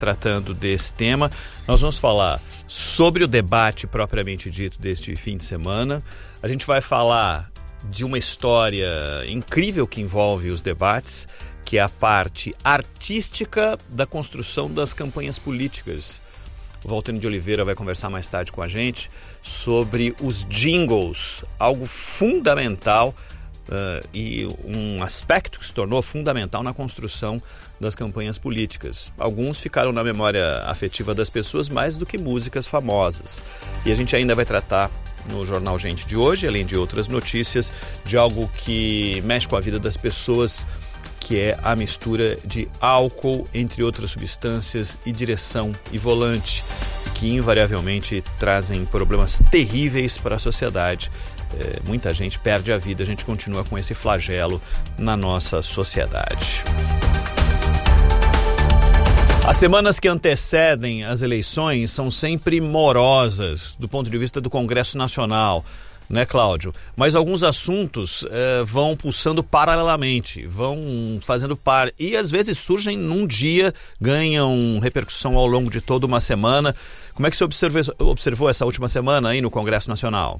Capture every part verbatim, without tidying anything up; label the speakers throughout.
Speaker 1: tratando desse tema. Nós vamos falar sobre o debate propriamente dito deste fim de semana. A gente vai falar de uma história incrível que envolve os debates, que é a parte artística da construção das campanhas políticas. O Valtênio de Oliveira vai conversar mais tarde com a gente sobre os jingles, algo fundamental uh, e um aspecto que se tornou fundamental na construção das campanhas políticas. Alguns ficaram na memória afetiva das pessoas mais do que músicas famosas. E a gente ainda vai tratar no Jornal Gente de hoje, além de outras notícias, de algo que mexe com a vida das pessoas, que é a mistura de álcool, entre outras substâncias, e direção e volante, que invariavelmente trazem problemas terríveis para a sociedade. É, muita gente perde a vida, a gente continua com esse flagelo na nossa sociedade. As semanas que antecedem as eleições são sempre morosas do ponto de vista do Congresso Nacional, né, Cláudio? Mas alguns assuntos eh, vão pulsando paralelamente, vão fazendo par, e às vezes surgem num dia, ganham repercussão ao longo de toda uma semana. Como é que você observou, observou essa última semana aí no Congresso Nacional?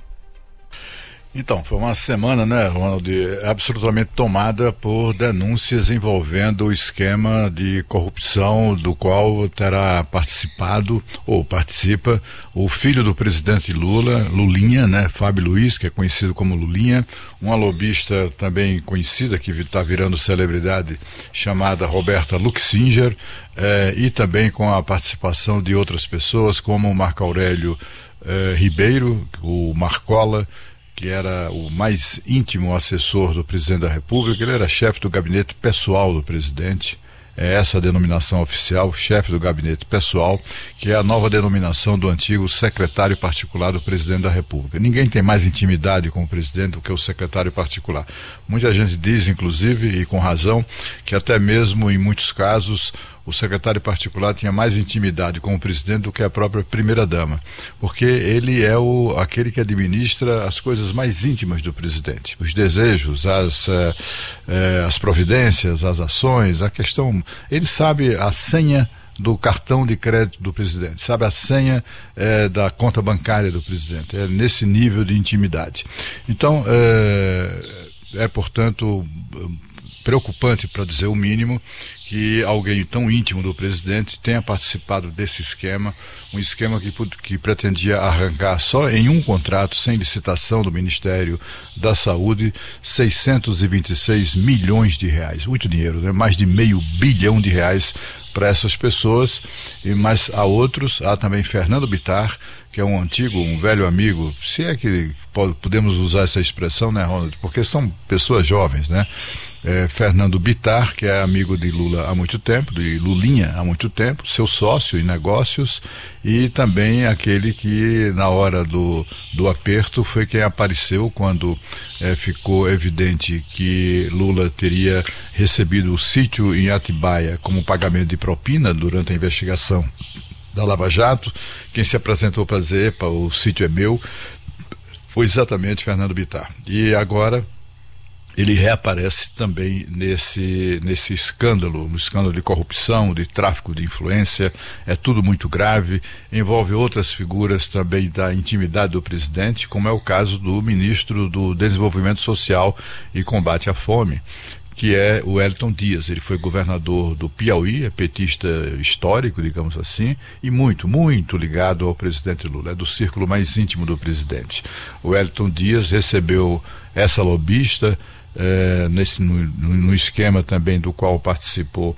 Speaker 2: Então, foi uma semana, né, Ronald, absolutamente tomada por denúncias envolvendo o esquema de corrupção do qual terá participado, ou participa, o filho do presidente Lula, Lulinha, né, Fábio Luiz, que é conhecido como Lulinha, uma lobista também conhecida, que está virando celebridade, chamada Roberta Luxinger, eh, e também com a participação de outras pessoas, como o Marco Aurélio eh, Ribeiro, o Marcola, que era o mais íntimo assessor do presidente da República. Ele era chefe do gabinete pessoal do presidente. É essa a denominação oficial, chefe do gabinete pessoal, que é a nova denominação do antigo secretário particular do presidente da República. Ninguém tem mais intimidade com o presidente do que o secretário particular. Muita gente diz, inclusive, e com razão, que até mesmo em muitos casos o secretário particular tinha mais intimidade com o presidente do que a própria primeira-dama, porque ele é o, aquele que administra as coisas mais íntimas do presidente, os desejos, as, eh, eh, as providências, as ações, a questão. Ele sabe a senha do cartão de crédito do presidente, sabe a senha eh, da conta bancária do presidente. É nesse nível de intimidade. Então, é, é portanto, preocupante, para dizer o mínimo, que alguém tão íntimo do presidente tenha participado desse esquema, um esquema que, que pretendia arrancar só em um contrato, sem licitação do Ministério da Saúde, seiscentos e vinte e seis milhões de reais. Muito dinheiro, né? Mais de meio bilhão de reais para essas pessoas. E mais a outros, há também Fernando Bittar, que é um antigo, um velho amigo, se é que podemos usar essa expressão, né, Ronald? Porque são pessoas jovens, né? É, Fernando Bittar, que é amigo de Lula há muito tempo, de Lulinha há muito tempo, seu sócio em negócios, e também aquele que na hora do, do aperto foi quem apareceu quando é, ficou evidente que Lula teria recebido o sítio em Atibaia como pagamento de propina durante a investigação da Lava Jato. Quem se apresentou para dizer, epa, o sítio é meu, foi exatamente Fernando Bittar. E agora ele reaparece também nesse, nesse escândalo, no escândalo de corrupção, de tráfico de influência. É tudo muito grave, envolve outras figuras também da intimidade do presidente, como é o caso do ministro do Desenvolvimento Social e Combate à Fome, que é o Wellington Dias. Ele foi governador do Piauí, é petista histórico, digamos assim, e muito, muito ligado ao presidente Lula, é do círculo mais íntimo do presidente. O Wellington Dias recebeu essa lobista, É, nesse, no, no esquema também do qual participou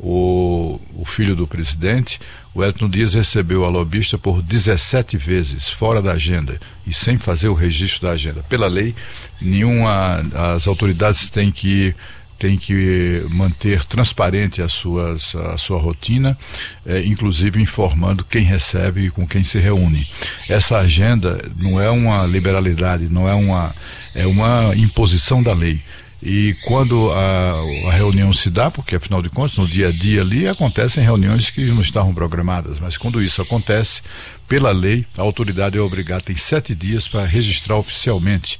Speaker 2: o, o filho do presidente. O Wellington Dias recebeu a lobista por dezessete vezes, fora da agenda, e sem fazer o registro da agenda. Pela lei, nenhuma, as autoridades têm que tem que manter transparente as suas, a sua rotina, é, inclusive informando quem recebe e com quem se reúne. Essa agenda não é uma liberalidade, não é uma, é uma imposição da lei. E quando a, a reunião se dá, porque afinal de contas, no dia a dia ali, acontecem reuniões que não estavam programadas, mas quando isso acontece, pela lei, a autoridade é obrigada, tem sete dias para registrar oficialmente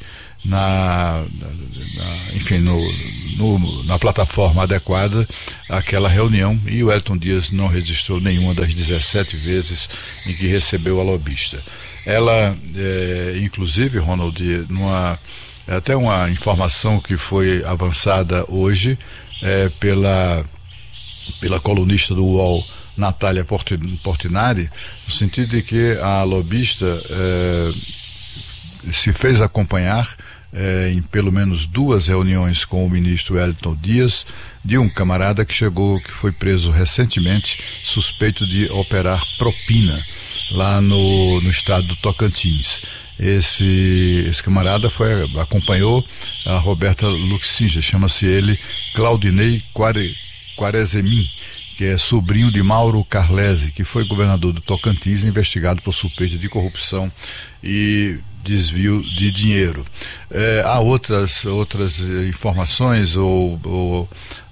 Speaker 2: na, na, na enfim, no, no, na plataforma adequada aquela reunião, e o Wellington Dias não registrou nenhuma das dezessete vezes em que recebeu a lobista. Ela, é, inclusive, Ronald, numa, até uma informação que foi avançada hoje é, pela, pela colunista do U O L, Natália Portinari, no sentido de que a lobista é, se fez acompanhar é, em pelo menos duas reuniões com o ministro Wellington Dias de um camarada que chegou, que foi preso recentemente, suspeito de operar propina lá no, no estado do Tocantins. Esse, esse camarada foi, acompanhou a Roberta Luxinja, chama-se ele Claudinei Quare, Quarezemin, que é sobrinho de Mauro Carlesi, que foi governador do Tocantins, investigado por suspeita de corrupção e desvio de dinheiro. É, há outras, outras informações ou, ou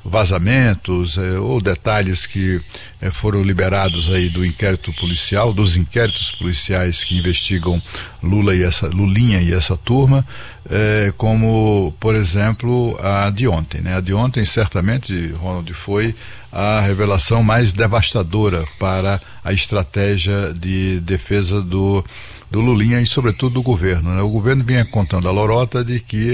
Speaker 2: vazamentos é, ou detalhes que é, foram liberados aí do inquérito policial, dos inquéritos policiais que investigam Lula e essa, Lulinha e essa turma, é, como, por exemplo, a de ontem, né? A de ontem, certamente, Ronald, foi a revelação mais devastadora para a estratégia de defesa do do Lulinha e sobretudo do governo, né? O governo vinha contando a lorota de que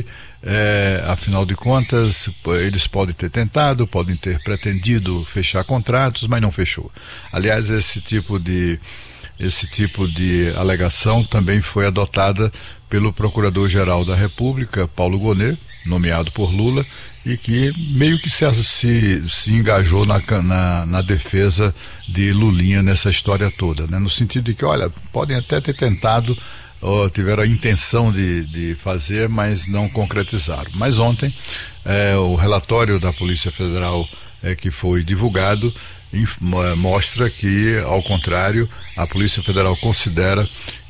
Speaker 2: é, afinal de contas eles podem ter tentado, podem ter pretendido fechar contratos, mas não fechou. Aliás, esse tipo de esse tipo de alegação também foi adotada pelo Procurador-Geral da República, Paulo Gonet, nomeado por Lula, e que meio que se, se, se engajou na, na, na defesa de Lulinha nessa história toda, né? No sentido de que, olha, podem até ter tentado, ou tiveram a intenção de, de fazer, mas não concretizaram. Mas ontem, é, o relatório da Polícia Federal é, que foi divulgado inf, mostra que, ao contrário, a Polícia Federal considera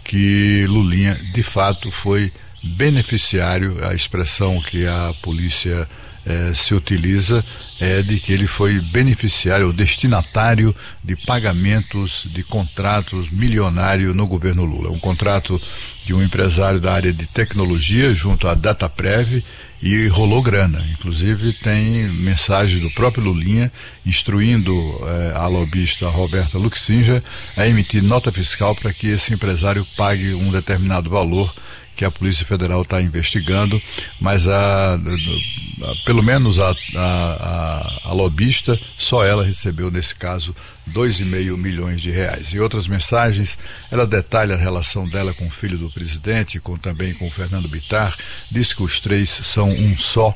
Speaker 2: que Lulinha, de fato, foi beneficiário. A expressão que a polícia eh, se utiliza é de que ele foi beneficiário, destinatário de pagamentos de contratos milionários no governo Lula. Um contrato de um empresário da área de tecnologia junto à Dataprev, e rolou grana. Inclusive tem mensagens do próprio Lulinha instruindo eh, a lobista Roberta Luxinja a emitir nota fiscal para que esse empresário pague um determinado valor que a Polícia Federal está investigando, mas a, a, pelo menos a, a, a, a lobista, só ela recebeu nesse caso dois e meio milhões de reais. E outras mensagens, ela detalha a relação dela com o filho do presidente, com, também com o Fernando Bittar, diz que os três são um só,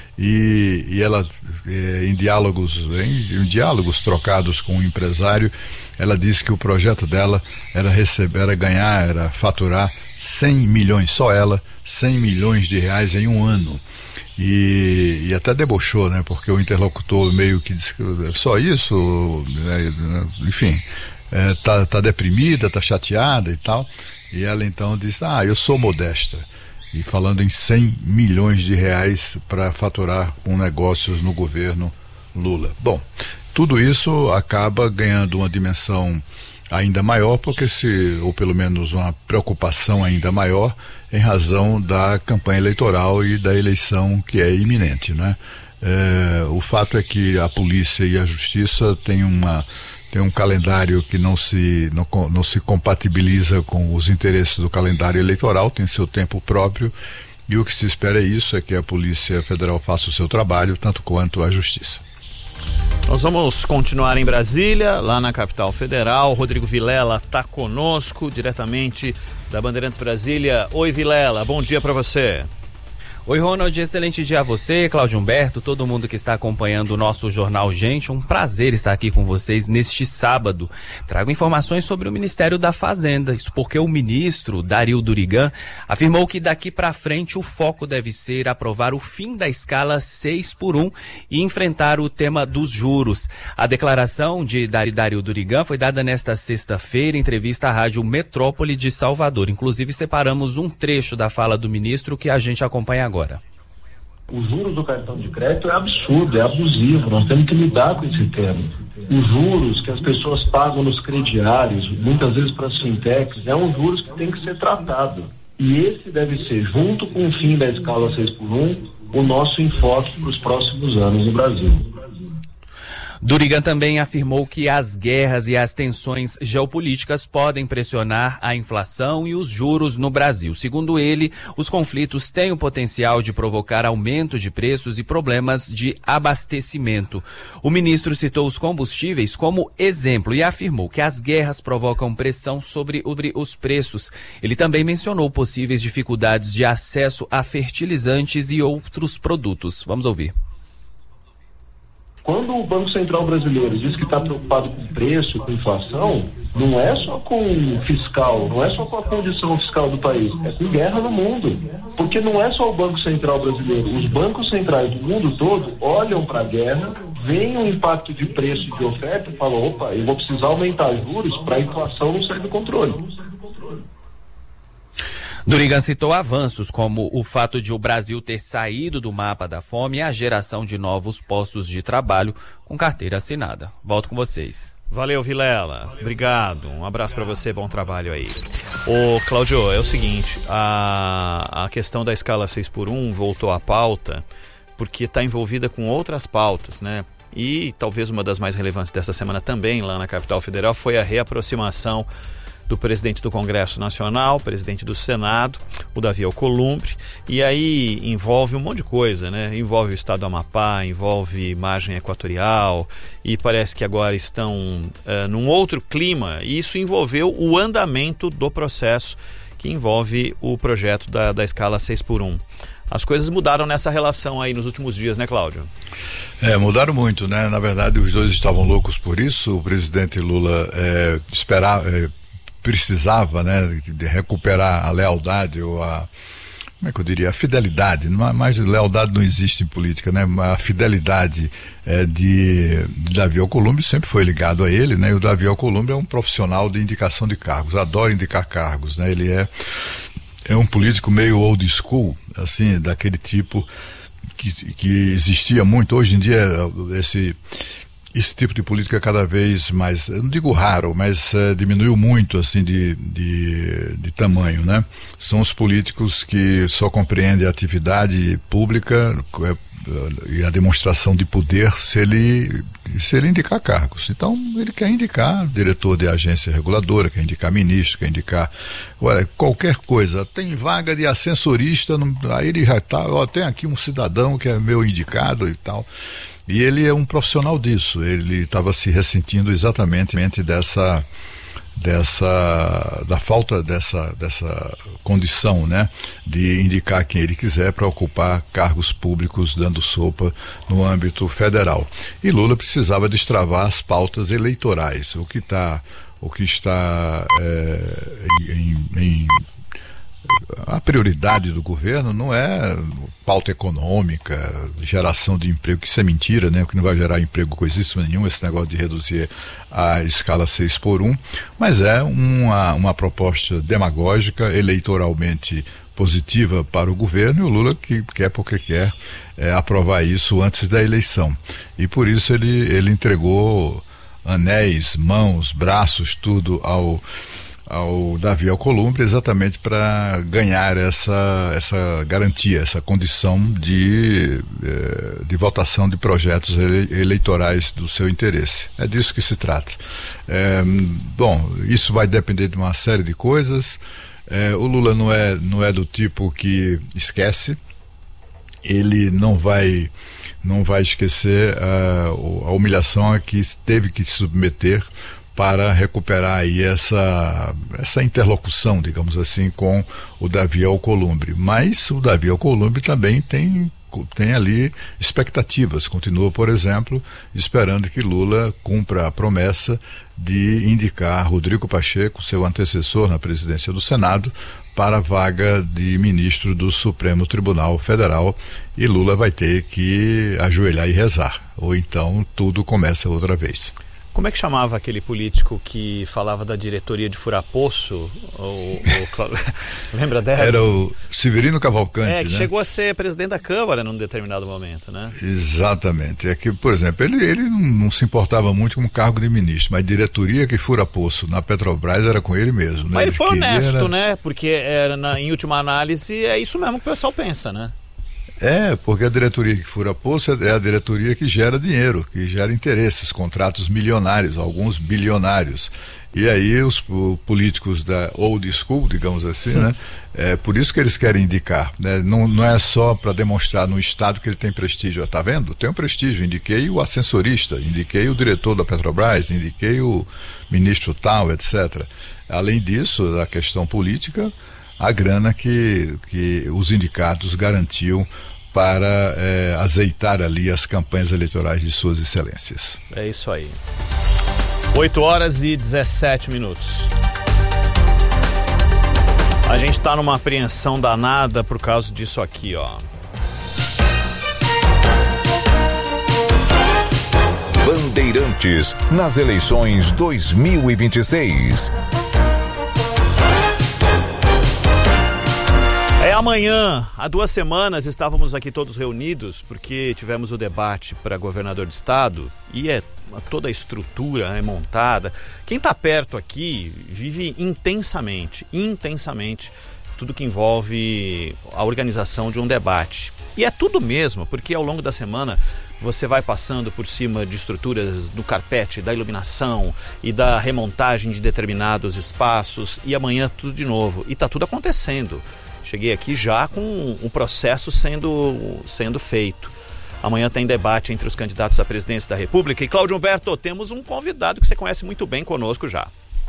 Speaker 2: e, e ela, eh, em diálogos, em, em diálogos trocados com o empresário, ela disse que o projeto dela era receber, era ganhar, era faturar cem milhões, só ela, cem milhões de reais em um ano. E, e até debochou, né? Porque o interlocutor meio que disse que só isso, né? Enfim, é, tá, tá deprimida, tá chateada e tal. E ela então disse, ah, eu sou modesta. E falando em cem milhões de reais para faturar com negócios no governo Lula. Bom, tudo isso acaba ganhando uma dimensão ainda maior, porque se, ou pelo menos uma preocupação ainda maior, em razão da campanha eleitoral e da eleição que é iminente, né? É, o fato é que a polícia e a justiça têm uma tem um calendário que não se não, não se compatibiliza com os interesses do calendário eleitoral, tem seu tempo próprio, e o que se espera é isso, é que a Polícia Federal faça o seu trabalho, tanto quanto a justiça.
Speaker 1: Nós vamos continuar em Brasília, lá na capital federal. Rodrigo Vilela está conosco, diretamente da Bandeirantes Brasília. Oi, Vilela, bom dia para você.
Speaker 3: Oi, Ronald, excelente dia a você, Cláudio Humberto, todo mundo que está acompanhando o nosso Jornal Gente. Um prazer estar aqui com vocês neste sábado. Trago informações sobre o Ministério da Fazenda, isso porque o ministro, Dario Durigan, afirmou que daqui para frente o foco deve ser aprovar o fim da escala seis por um e enfrentar o tema dos juros. A declaração de Dario Durigan foi dada nesta sexta-feira em entrevista à Rádio Metrópole de Salvador. Inclusive, separamos um trecho da fala do ministro que a gente acompanha agora. Agora.
Speaker 4: Os juros do cartão de crédito é absurdo, é abusivo, nós temos que lidar com esse tema. Os juros que as pessoas pagam nos crediários, muitas vezes para as fintechs, é um juros que tem que ser tratado. E esse deve ser, junto com o fim da escala seis por um, o nosso enfoque para os próximos anos no Brasil.
Speaker 3: Durigan também afirmou que as guerras e as tensões geopolíticas podem pressionar a inflação e os juros no Brasil. Segundo ele, os conflitos têm o potencial de provocar aumento de preços e problemas de abastecimento. O ministro citou os combustíveis como exemplo e afirmou que as guerras provocam pressão sobre os preços. Ele também mencionou possíveis dificuldades de acesso a fertilizantes e outros produtos. Vamos ouvir.
Speaker 4: Quando o Banco Central brasileiro diz que está preocupado com preço, com inflação, não é só com fiscal, não é só com a condição fiscal do país, é com guerra no mundo. Porque não é só o Banco Central brasileiro, os bancos centrais do mundo todo olham para a guerra, veem o impacto de preço e de oferta e falam, opa, eu vou precisar aumentar juros para a inflação não sair do controle.
Speaker 3: Durigan citou avanços como o fato de o Brasil ter saído do mapa da fome e a geração de novos postos de trabalho com carteira assinada. Volto com vocês.
Speaker 1: Valeu, Vilela. Obrigado. Um abraço para você, bom trabalho aí. Ô, Cláudio, é o seguinte, a, a questão da escala seis por um voltou à pauta porque está envolvida com outras pautas, né? E talvez uma das mais relevantes dessa semana também, lá na capital federal, foi a reaproximação do presidente do Congresso Nacional, presidente do Senado, o Davi Alcolumbre, e aí envolve um monte de coisa, né? Envolve o estado do Amapá, envolve margem equatorial, e parece que agora estão uh, num outro clima, e isso envolveu o andamento do processo que envolve o projeto da, da escala seis por um. As coisas mudaram nessa relação aí nos últimos dias, né, Cláudio?
Speaker 2: É, mudaram muito, né? Na verdade, os dois estavam loucos por isso. O presidente Lula é, esperava... É, precisava, né, de recuperar a lealdade ou a, como é que eu diria, a fidelidade, não, mais lealdade não existe em política, né, a fidelidade é, de, de Davi Alcolumbre sempre foi ligado a ele, né, e o Davi Alcolumbre é um profissional de indicação de cargos, adora indicar cargos, né, ele é, é um político meio old school, assim, daquele tipo que, que existia muito, hoje em dia esse... Esse tipo de política é cada vez mais, eu não digo raro, mas é, diminuiu muito assim de, de, de tamanho, né? São os políticos que só compreendem a atividade pública é, e a demonstração de poder se ele, se ele indicar cargos. Então, ele quer indicar diretor de agência reguladora, quer indicar ministro, quer indicar olha, qualquer coisa. Tem vaga de ascensorista, não, aí ele já tá, ó, tem aqui um cidadão que é meu indicado e tal. E ele é um profissional disso, ele estava se ressentindo exatamente dessa, dessa, da falta dessa, dessa condição, né, de indicar quem ele quiser para ocupar cargos públicos dando sopa no âmbito federal. E Lula precisava destravar as pautas eleitorais, o que, tá, o que está é, em, em a prioridade do governo não é pauta econômica, geração de emprego, que isso é mentira, né? Que não vai gerar emprego coisíssima nenhuma, esse negócio de reduzir a escala seis por um, mas é uma, uma proposta demagógica, eleitoralmente positiva para o governo, e o Lula que quer porque quer é, aprovar isso antes da eleição. E por isso ele, ele entregou anéis, mãos, braços, tudo ao ao Davi Alcolumbre, exatamente para ganhar essa, essa garantia, essa condição de, de votação de projetos eleitorais do seu interesse. É disso que se trata. É, bom, isso vai depender de uma série de coisas. É, o Lula não é, não é do tipo que esquece, ele não vai, não vai esquecer a, a humilhação a que teve que se submeter para recuperar aí essa, essa interlocução, digamos assim, com o Davi Alcolumbre. Mas o Davi Alcolumbre também tem, tem ali expectativas. Continua, por exemplo, esperando que Lula cumpra a promessa de indicar Rodrigo Pacheco, seu antecessor na presidência do Senado, para a vaga de ministro do Supremo Tribunal Federal, e Lula vai ter que ajoelhar e rezar, ou então tudo começa outra vez.
Speaker 1: Como é que chamava aquele político que falava da diretoria de furar poço? O, o, lembra dessa?
Speaker 2: Era o Severino Cavalcante,
Speaker 1: É, que
Speaker 2: né?
Speaker 1: chegou a ser presidente da Câmara num determinado momento, né?
Speaker 2: Exatamente. É que, por exemplo, ele, ele não, não se importava muito com o cargo de ministro, mas diretoria que fura poço na Petrobras era com ele mesmo, né?
Speaker 1: Mas ele foi honesto,
Speaker 2: era...
Speaker 1: né? Porque era na, em última análise é isso mesmo que o pessoal pensa, né?
Speaker 2: É, porque a diretoria que fura poço é a diretoria que gera dinheiro, que gera interesses, contratos milionários, alguns bilionários. E aí os o, políticos da old school, digamos assim, né? É por isso que eles querem indicar, né? Não, não é só para demonstrar no Estado que ele tem prestígio. Tá vendo? Tem um prestígio. Indiquei o ascensorista, indiquei o diretor da Petrobras, indiquei o ministro tal, etcétera. Além disso, a questão política, a grana que, que os indicados garantiam para é, azeitar ali as campanhas eleitorais de suas excelências.
Speaker 1: É isso aí. oito horas e dezessete minutos. A gente está numa apreensão danada por causa disso aqui, ó.
Speaker 5: Bandeirantes nas eleições dois mil e vinte e seis.
Speaker 1: É amanhã, há duas semanas estávamos aqui todos reunidos porque tivemos o debate para governador de estado e é toda a estrutura é montada. Quem está perto aqui vive intensamente, intensamente tudo que envolve a organização de um debate. E é tudo mesmo, porque ao longo da semana você vai passando por cima de estruturas do carpete, da iluminação e da remontagem de determinados espaços e amanhã tudo de novo. E está tudo acontecendo. Cheguei aqui já com um processo sendo, sendo feito. Amanhã tem debate entre os candidatos à presidência da República. E, Cláudio Humberto, temos um convidado que você conhece muito bem conosco já.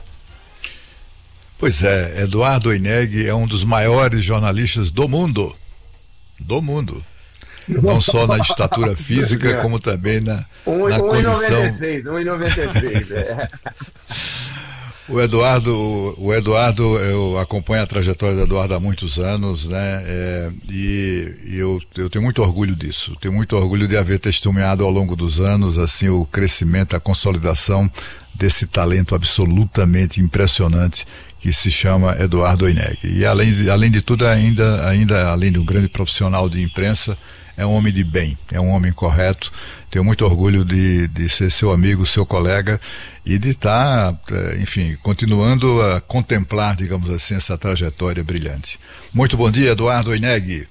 Speaker 2: Pois é, Eduardo Oineg é um dos maiores jornalistas do mundo. Do mundo. Não só na estatura física, como também na,
Speaker 6: um,
Speaker 2: na
Speaker 6: um
Speaker 2: condição...
Speaker 6: um e noventa e seis, é.
Speaker 2: O Eduardo, o Eduardo, eu acompanho a trajetória do Eduardo há muitos anos, né? É, e e eu, eu tenho muito orgulho disso. Tenho muito orgulho de haver testemunhado ao longo dos anos, assim, o crescimento, a consolidação desse talento absolutamente impressionante que se chama Eduardo Oineg. E além de, além de tudo, ainda, ainda além de um grande profissional de imprensa, é um homem de bem, é um homem correto. Tenho muito orgulho de, de ser seu amigo, seu colega e de estar, enfim, continuando a contemplar, digamos assim, essa trajetória brilhante. Muito bom dia, Eduardo Oineg.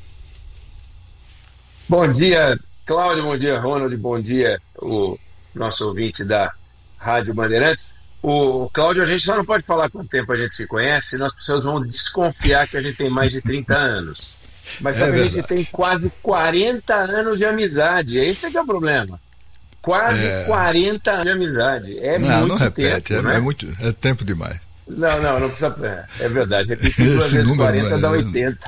Speaker 6: Bom dia, Cláudio, bom dia, Ronald, bom dia, o nosso ouvinte da Rádio Bandeirantes. O Cláudio, a gente só não pode falar quanto tempo a gente se conhece, senão as pessoas vão desconfiar que a gente tem mais de trinta anos. Mas só
Speaker 2: é
Speaker 6: que
Speaker 2: verdade.
Speaker 6: a gente tem quase quarenta anos de amizade. Esse é que é o problema. Quase
Speaker 2: É...
Speaker 6: quarenta anos de amizade. É não, muito
Speaker 2: não repete,
Speaker 6: tempo,
Speaker 2: é,
Speaker 6: né?
Speaker 2: é, muito, é tempo demais.
Speaker 6: Não, não, não precisa. É, é verdade. Repetir duas
Speaker 2: Esse
Speaker 6: vezes
Speaker 2: número
Speaker 6: quarenta
Speaker 2: é...
Speaker 6: dá oitenta.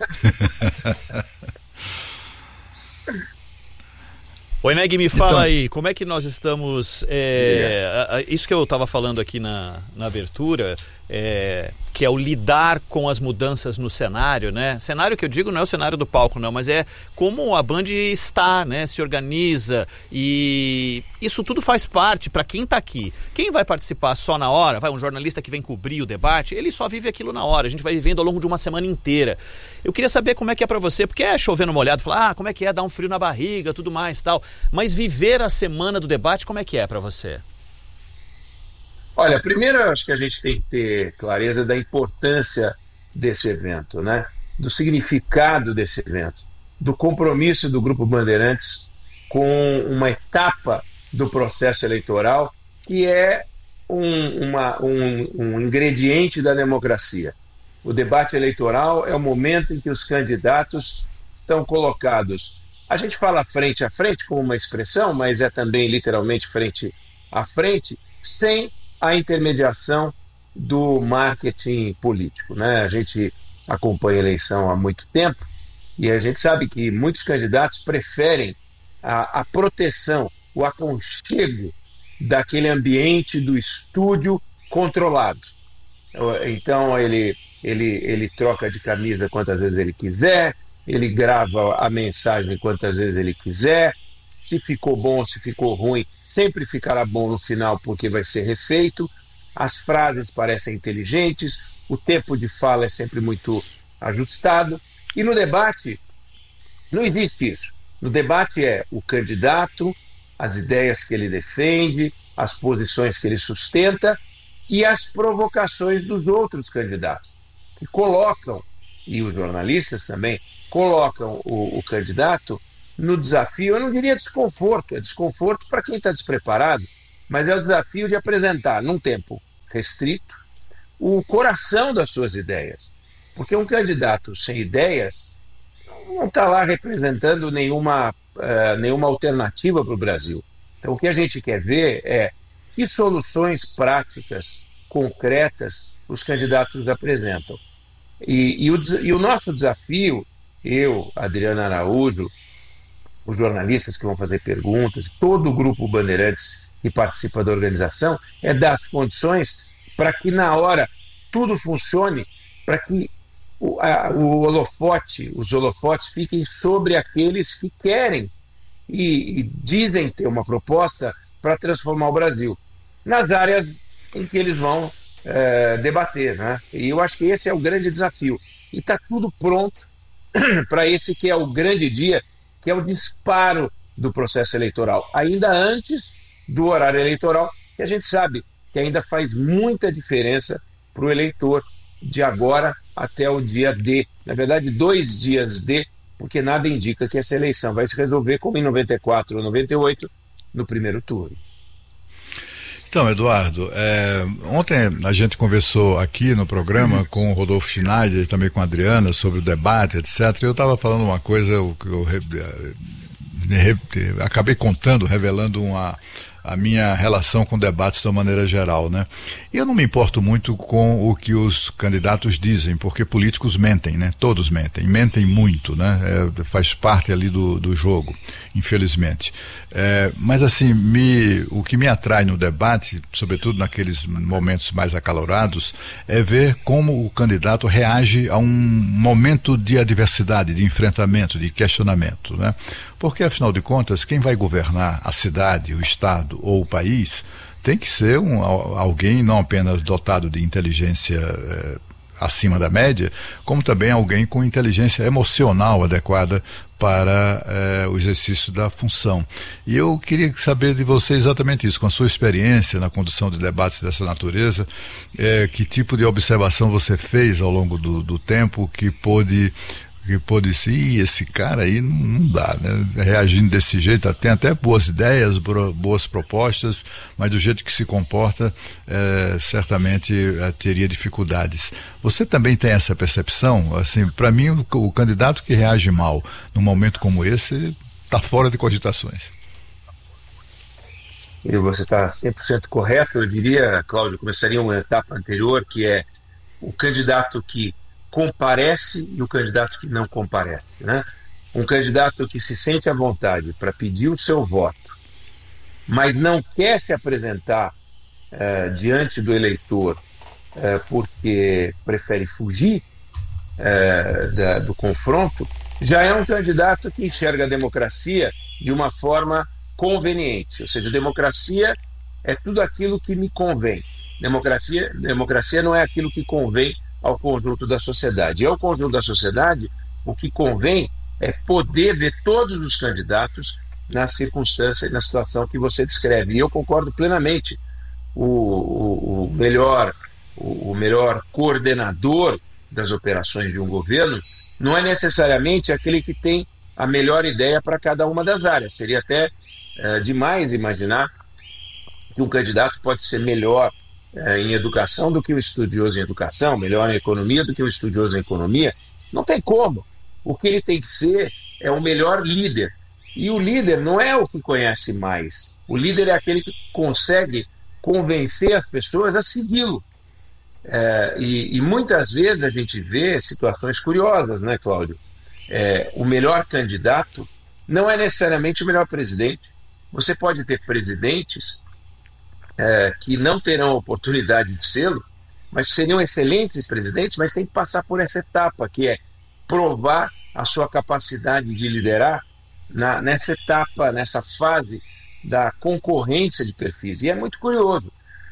Speaker 1: Oineg, me fala
Speaker 2: então...
Speaker 1: aí, como é que nós estamos... É, isso que eu estava falando aqui na, na abertura, é, que é o lidar com as mudanças no cenário, né? Cenário que eu digo não é o cenário do palco, não, mas é como a Band está, né? Se organiza e isso tudo faz parte para quem está aqui. Quem vai participar só na hora, vai um jornalista que vem cobrir o debate, ele só vive aquilo na hora. A gente vai vivendo ao longo de uma semana inteira. Eu queria saber como é que é para você, porque é chovendo molhado, falar, ah, como é que é, dar um frio na barriga, tudo mais, tal. Mas viver a semana do debate, como é que é para você?
Speaker 6: Olha, primeiro eu acho que a gente tem que ter clareza da importância desse evento, né? Do significado desse evento, do compromisso do Grupo Bandeirantes com uma etapa do processo eleitoral que é um, uma, um, um ingrediente da democracia. O debate eleitoral é o momento em que os candidatos estão colocados. A gente fala frente a frente como uma expressão, mas é também literalmente frente a frente, sem a intermediação do marketing político, né? A gente acompanha a eleição há muito tempo e a gente sabe que muitos candidatos preferem a, a proteção, o aconchego daquele ambiente do estúdio controlado. Então ele, ele, ele troca de camisa quantas vezes ele quiser, ele grava a mensagem quantas vezes ele quiser, se ficou bom, se ficou ruim, sempre ficará bom no final porque vai ser refeito, as frases parecem inteligentes, o tempo de fala é sempre muito ajustado, e no debate não existe isso. No debate é o candidato, as ideias que ele defende, as posições que ele sustenta e as provocações dos outros candidatos, que colocam, e os jornalistas também, colocam o, o candidato no desafio, eu não diria desconforto, é desconforto para quem está despreparado, mas é o desafio de apresentar, num tempo restrito, o coração das suas ideias. Porque um candidato sem ideias não está lá representando nenhuma, uh, nenhuma alternativa para o Brasil. Então, o que a gente quer ver é que soluções práticas, concretas, os candidatos apresentam. E, e, o, e o nosso desafio, eu, Adriana Araújo, os jornalistas que vão fazer perguntas, todo o grupo Bandeirantes que participa da organização, é dar as condições para que na hora tudo funcione, para que o, a, o holofote, os holofotes fiquem sobre aqueles que querem e, e dizem ter uma proposta para transformar o Brasil nas áreas em que eles vão é, debater, né? E eu acho que esse é o grande desafio. E está tudo pronto para esse que é o grande dia, que é o disparo do processo eleitoral, ainda antes do horário eleitoral, que a gente sabe que ainda faz muita diferença para o eleitor de agora até o dia D. Na verdade, dois dias D, porque nada indica que essa eleição vai se resolver como em noventa e quatro ou noventa e oito, no primeiro turno.
Speaker 2: Então, Eduardo, é, ontem a gente conversou aqui no programa uhum. com o Rodolfo Schneider e também com a Adriana sobre o debate, etcétera. E eu estava falando uma coisa que eu, eu, eu, eu acabei contando, revelando uma, a minha relação com debates de uma maneira geral, né? E eu não me importo muito com o que os candidatos dizem, porque políticos mentem, né? Todos mentem, mentem muito, né? É, faz parte ali do, do jogo, infelizmente. É, mas assim, me, o que me atrai no debate, sobretudo naqueles momentos mais acalorados, é ver como o candidato reage a um momento de adversidade, de enfrentamento, de questionamento, né? Porque, afinal de contas, quem vai governar a cidade, o estado ou o país tem que ser um, alguém não apenas dotado de inteligência eh, acima da média, como também alguém com inteligência emocional adequada para eh, o exercício da função. E eu queria saber de você exatamente isso, com a sua experiência na condução de debates dessa natureza, eh, que tipo de observação você fez ao longo do, do tempo que pôde que pôde ser, ih, esse cara aí não, não dá, né? Reagindo desse jeito, tem até boas ideias, boas propostas, mas do jeito que se comporta, é, certamente é, teria dificuldades. Você também tem essa percepção? Assim, para mim, o, o candidato que reage mal num momento como esse está fora de cogitações.
Speaker 6: E você está cem por cento correto. Eu diria, Cláudio, começaria uma etapa anterior, que é o candidato que comparece e o candidato que não comparece, né? Um candidato que se sente à vontade para pedir o seu voto, mas não quer se apresentar uh, diante do eleitor uh, porque prefere fugir uh, da, do confronto, já é um candidato que enxerga a democracia de uma forma conveniente. Ou seja, democracia é tudo aquilo que me convém. Democracia, democracia não é aquilo que convém ao conjunto da sociedade. E ao conjunto da sociedade, o que convém é poder ver todos os candidatos na circunstância e na situação que você descreve. E eu concordo plenamente. O, o, o, melhor, o, o melhor coordenador das operações de um governo não é necessariamente aquele que tem a melhor ideia para cada uma das áreas. Seria até é, demais imaginar que um candidato pode ser melhor em educação do que o estudioso em educação, melhor em economia do que o estudioso em economia. Não tem como. O que ele tem que ser é o melhor líder. E o líder não é o que conhece mais. O líder é aquele que consegue convencer as pessoas a segui-lo. É, e, e muitas vezes a gente vê situações curiosas, né, Cláudio? É, o melhor candidato não é necessariamente o melhor presidente. Você pode ter presidentes É, que não terão a oportunidade de sê-lo, mas seriam excelentes presidentes, mas tem que passar por essa etapa, que é provar a sua capacidade de liderar na, nessa etapa, nessa fase da concorrência de perfis. E é muito curioso.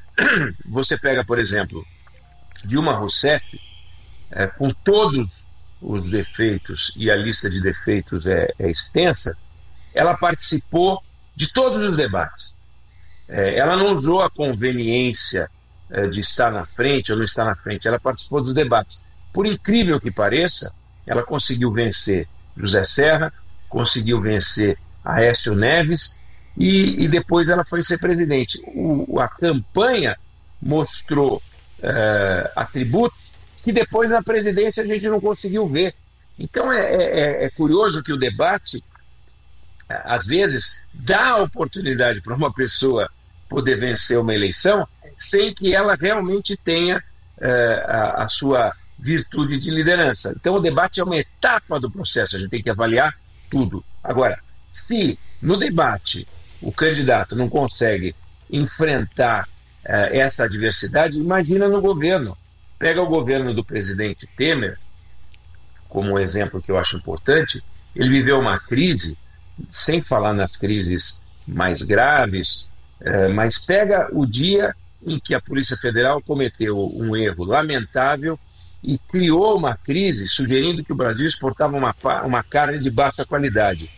Speaker 6: Você pega, por exemplo, Dilma Rousseff, é, com todos os defeitos, e a lista de defeitos é, é extensa, ela participou de todos os debates. É, ela não usou a conveniência é, de estar na frente ou não estar na frente, ela participou dos debates. Por incrível que pareça, ela conseguiu vencer José Serra, conseguiu vencer Aécio Neves, e, e depois ela foi ser presidente. O, a campanha mostrou é, atributos que depois na presidência a gente não conseguiu ver. Então é, é, é curioso que o debate, às vezes, dá a oportunidade para uma pessoa poder vencer uma eleição sem que ela realmente tenha é, a, a sua virtude de liderança. Então o debate é uma etapa do processo, a gente tem que avaliar tudo. Agora, se no debate o candidato não consegue enfrentar é, essa adversidade, imagina no governo. Pega o governo do presidente Temer, como um exemplo que eu acho importante. Ele viveu uma crise, sem falar nas crises mais graves, é, mas pega o dia em que a Polícia Federal cometeu um erro lamentável e criou uma crise sugerindo que o Brasil exportava uma, uma carne de baixa qualidade.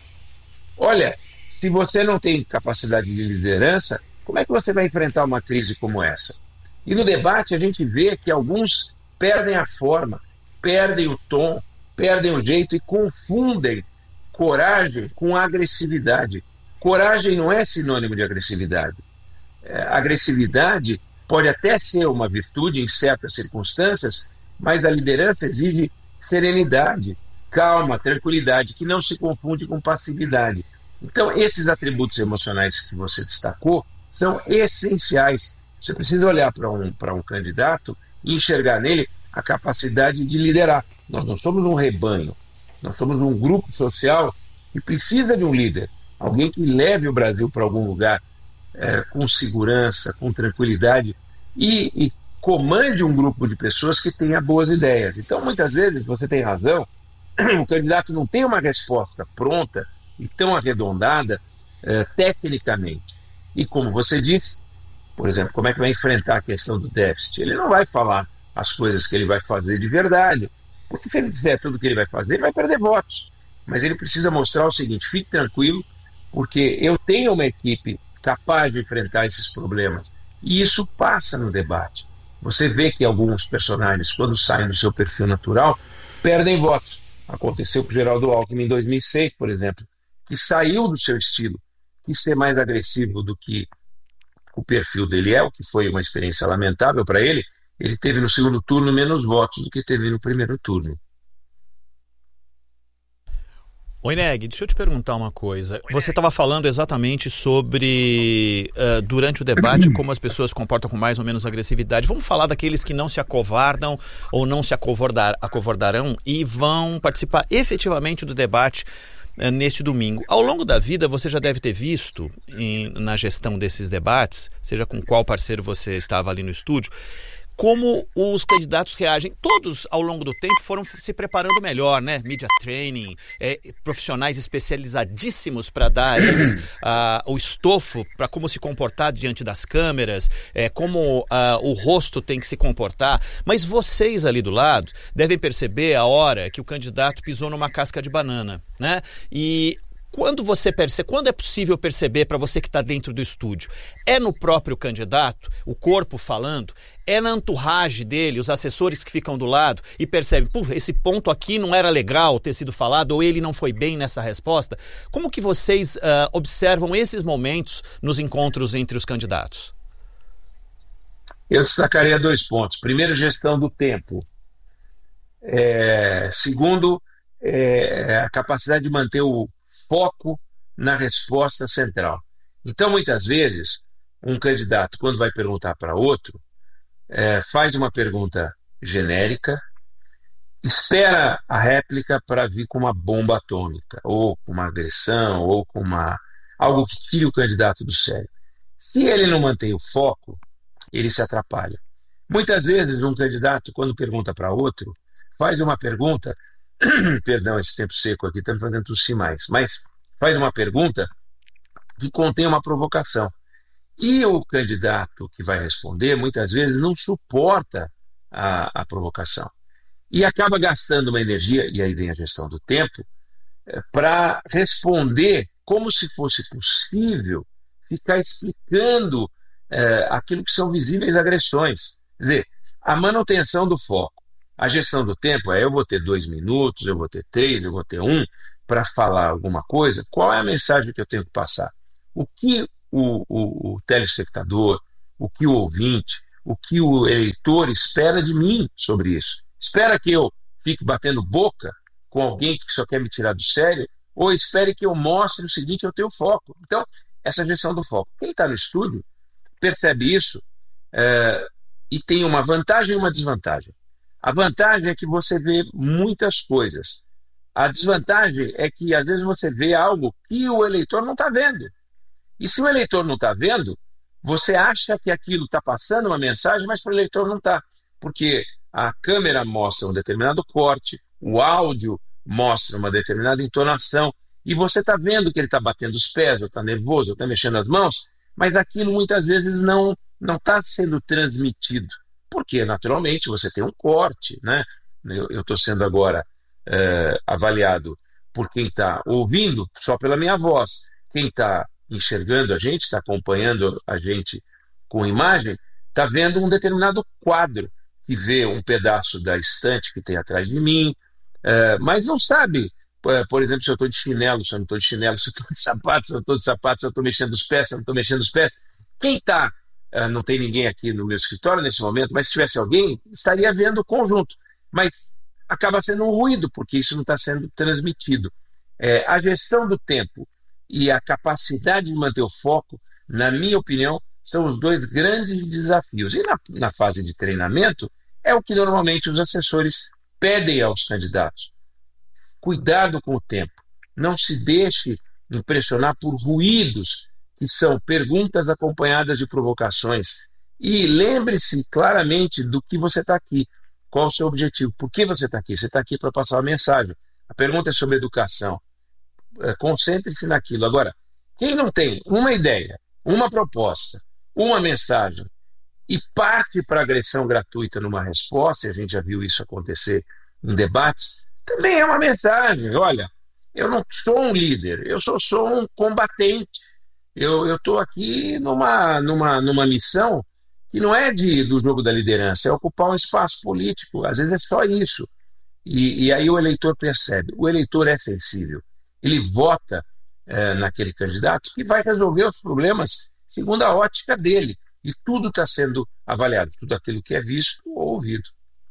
Speaker 6: Olha, se você não tem capacidade de liderança, como é que você vai enfrentar uma crise como essa? E no debate a gente vê que alguns perdem a forma, perdem o tom, perdem o jeito e confundem coragem com agressividade. Coragem não é sinônimo de agressividade. É, agressividade pode até ser uma virtude em certas circunstâncias, mas a liderança exige serenidade, calma, tranquilidade, que não se confunde com passividade. Então, esses atributos emocionais que você destacou são essenciais. Você precisa olhar para um, para um candidato e enxergar nele a capacidade de liderar. Nós não somos um rebanho, nós somos um grupo social que precisa de um líder, alguém que leve o Brasil para algum lugar é, com segurança, com tranquilidade e, e comande um grupo de pessoas que tenha boas ideias. Então, muitas vezes, você tem razão, o candidato não tem uma resposta pronta e tão arredondada é, tecnicamente. E como você disse, por exemplo, como é que vai enfrentar a questão do déficit? Ele não vai falar as coisas que ele vai fazer de verdade, porque se ele disser tudo o que ele vai fazer, ele vai perder votos. Mas ele precisa mostrar o seguinte: fique tranquilo, porque eu tenho uma equipe capaz de enfrentar esses problemas. E isso passa no debate. Você vê que alguns personagens, quando saem do seu perfil natural, perdem votos. Aconteceu com o Geraldo Alckmin em dois mil e seis, por exemplo, que saiu do seu estilo, quis ser mais agressivo do que o perfil dele é, o que foi uma experiência lamentável para ele. Ele teve no segundo turno menos votos do que teve no primeiro turno.
Speaker 1: Oi, Neg, deixa eu te perguntar uma coisa. Você estava falando exatamente sobre, uh, durante o debate, como as pessoas se comportam com mais ou menos agressividade. Vamos falar daqueles que não se acovardam ou não se acovardar, acovardarão e vão participar efetivamente do debate uh, neste domingo. Ao longo da vida, você já deve ter visto, em, na gestão desses debates, seja com qual parceiro você estava ali no estúdio, como os candidatos reagem. Todos, ao longo do tempo, foram se preparando melhor, né? Media training, é, profissionais especializadíssimos para dar a eles uh, o estofo para como se comportar diante das câmeras, é, como uh, o rosto tem que se comportar. Mas vocês ali do lado devem perceber a hora que o candidato pisou numa casca de banana, né? E quando você percebe, quando é possível perceber para você que está dentro do estúdio? É no próprio candidato, o corpo falando? É na entourage dele, os assessores que ficam do lado e percebem, pô, esse ponto aqui não era legal ter sido falado, ou ele não foi bem nessa resposta? Como que vocês uh, observam esses momentos nos encontros entre os candidatos?
Speaker 6: Eu destacaria dois pontos. Primeiro, gestão do tempo. É, segundo, é, a capacidade de manter o foco na resposta central. Então, muitas vezes, um candidato, quando vai perguntar para outro, é, faz uma pergunta genérica, espera a réplica para vir com uma bomba atômica, ou com uma agressão, ou com uma, algo que tire o candidato do sério. Se ele não mantém o foco, ele se atrapalha. Muitas vezes, um candidato, quando pergunta para outro, faz uma pergunta. Perdão, esse tempo seco aqui está me fazendo tossir mais. Mas faz uma pergunta que contém uma provocação. E o candidato que vai responder, muitas vezes, não suporta a, a provocação. E acaba gastando uma energia, e aí vem a gestão do tempo, é, para responder como se fosse possível ficar explicando é, aquilo que são visíveis agressões. Quer dizer, a manutenção do foco. A gestão do tempo é: eu vou ter dois minutos, eu vou ter três, eu vou ter um, para falar alguma coisa. Qual é a mensagem que eu tenho que passar? O que o, o, o telespectador, o que o ouvinte, o que o eleitor espera de mim sobre isso? Espera que eu fique batendo boca com alguém que só quer me tirar do sério? Ou espere que eu mostre o seguinte: eu tenho foco? Então, essa gestão do foco. Quem está no estúdio percebe isso é, e tem uma vantagem e uma desvantagem. A vantagem é que você vê muitas coisas. A desvantagem é que, às vezes, você vê algo que o eleitor não está vendo. E se o eleitor não está vendo, você acha que aquilo está passando uma mensagem, mas para o eleitor não está. Porque a câmera mostra um determinado corte, o áudio mostra uma determinada entonação, e você está vendo que ele está batendo os pés, ou está nervoso, ou está mexendo as mãos, mas aquilo muitas vezes não não está sendo transmitido. Porque, naturalmente, você tem um corte, né? Eu estou sendo agora é, avaliado por quem está ouvindo, só pela minha voz. Quem está enxergando a gente, está acompanhando a gente com imagem, está vendo um determinado quadro, que vê um pedaço da estante que tem atrás de mim, é, mas não sabe, por exemplo, se eu estou de chinelo, se eu não estou de chinelo, se eu estou de sapato, se eu estou de sapato, se eu estou mexendo os pés, se eu não estou mexendo os pés. Quem está, é, não tem ninguém aqui no meu escritório nesse momento, mas se tivesse alguém, estaria vendo o conjunto. Mas acaba sendo um ruído, porque isso não está sendo transmitido. É, a gestão do tempo e a capacidade de manter o foco, na minha opinião, são os dois grandes desafios. E na, na fase de treinamento, é o que normalmente os assessores pedem aos candidatos. Cuidado com o tempo. Não se deixe impressionar por ruídos, que são perguntas acompanhadas de provocações. E lembre-se claramente do que você está aqui. Qual o seu objetivo? Por que você está aqui? Você está aqui para passar uma mensagem. A pergunta é sobre educação. Concentre-se naquilo. Agora, quem não tem uma ideia, uma proposta, uma mensagem e parte para agressão gratuita numa resposta, e a gente já viu isso acontecer em debates, também é uma mensagem. Olha, eu não sou um líder, eu só sou um combatente. Eu estou aqui numa, numa, numa missão que não é de, do jogo da liderança, é ocupar um espaço político. Às vezes é só isso. E, e aí o eleitor percebe. O eleitor é sensível. Ele vota é, naquele candidato que vai resolver os problemas segundo a ótica dele. E tudo está sendo avaliado, tudo aquilo que é visto ou ouvido.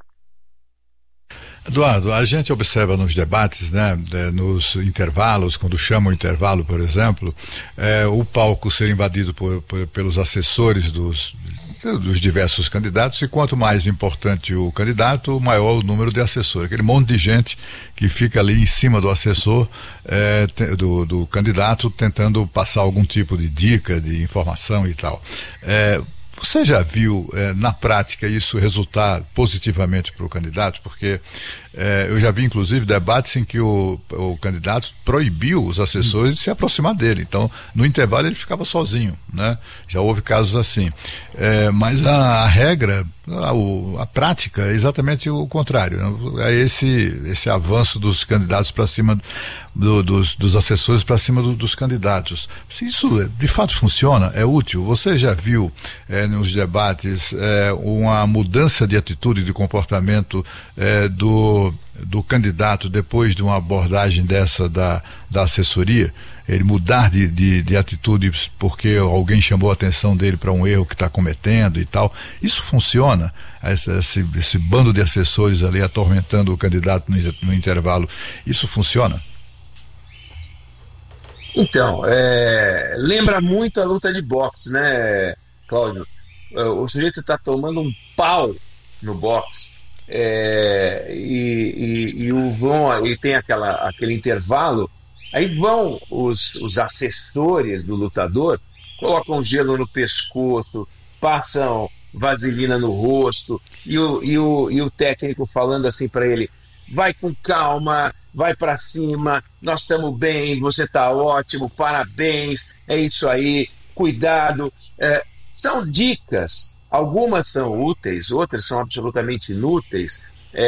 Speaker 2: Eduardo, a gente observa nos debates, né, nos intervalos, quando chama o intervalo, por exemplo, é, o palco ser invadido por, por, pelos assessores dos, dos diversos candidatos, e quanto mais importante o candidato, maior o número de assessores. Aquele monte de gente que fica ali em cima do assessor, é, do, do candidato, tentando passar algum tipo de dica, de informação e tal. É, Você já viu, eh, na prática, isso resultar positivamente para o candidato? Porque eh, eu já vi, inclusive, debates em que o, o candidato proibiu os assessores de se aproximar dele. Então, no intervalo, ele ficava sozinho, né? Já houve casos assim. Eh, mas a, a regra, a, o, a prática é exatamente o contrário. É esse, esse avanço dos candidatos para cima, do, dos, dos assessores para cima do, dos candidatos. Se isso de fato funciona, é útil. Você já viu eh, nos debates eh, uma mudança de atitude, de comportamento eh, do, do candidato depois de uma abordagem dessa da, da assessoria? Ele mudar de, de, de atitude porque alguém chamou a atenção dele para um erro que está cometendo e tal. Isso funciona? Esse, esse, esse bando de assessores ali atormentando o candidato no, no intervalo, isso funciona?
Speaker 6: Então, é, lembra muito a luta de boxe, né, Cláudio? O sujeito está tomando um pau no boxe, é, e, e, e, o vão, e tem aquela, aquele intervalo, aí vão os, os assessores do lutador, colocam gelo no pescoço, passam vaselina no rosto, e o, e o, e o técnico falando assim para ele: vai com calma, vai para cima, nós estamos bem, você está ótimo, parabéns, é isso aí, cuidado. É, são dicas, algumas são úteis, outras são absolutamente inúteis.